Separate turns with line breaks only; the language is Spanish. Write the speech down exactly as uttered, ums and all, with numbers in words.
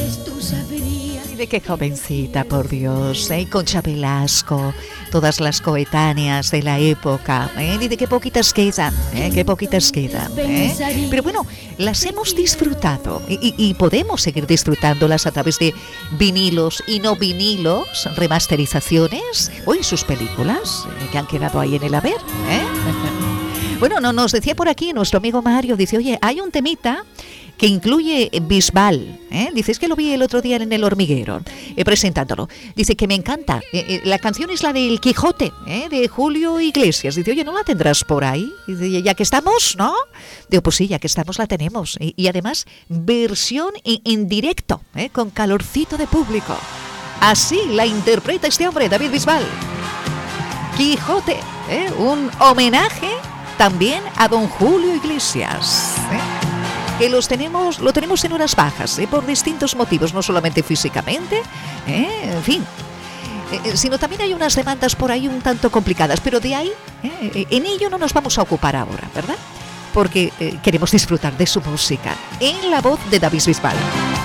De qué jovencita, por Dios, ¿eh? Concha Velasco, todas las coetáneas de la época, ¿eh? Y de qué poquitas quedan, ¿eh? Qué poquitas quedan, ¿eh? Pero bueno, las hemos disfrutado y, y, y podemos seguir disfrutándolas a través de vinilos y no vinilos, remasterizaciones o en sus películas, ¿eh? Que han quedado ahí en el haber, ¿eh? Bueno, no, nos decía por aquí nuestro amigo Mario, dice, oye, hay un temita que incluye Bisbal, ¿eh? Dice, es que lo vi el otro día en El Hormiguero, eh, presentándolo. Dice que me encanta. Eh, eh, la canción es la del Quijote, ¿eh? De Julio Iglesias. Dice, oye, ¿no la tendrás por ahí? Dice, ya que estamos, ¿no? Digo, pues sí, ya que estamos la tenemos. Y, y además, versión en, en directo, ¿eh? Con calorcito de público. Así la interpreta este hombre, David Bisbal. Quijote, ¿eh? Un homenaje también a don Julio Iglesias, ¿eh? Que los tenemos, lo tenemos en horas bajas, ¿eh? Por distintos motivos, no solamente físicamente, ¿eh? En fin, eh, sino también hay unas demandas por ahí un tanto complicadas, pero de ahí, ¿eh? En ello no nos vamos a ocupar ahora, ¿verdad? Porque eh, queremos disfrutar de su música en la voz de David Bisbal.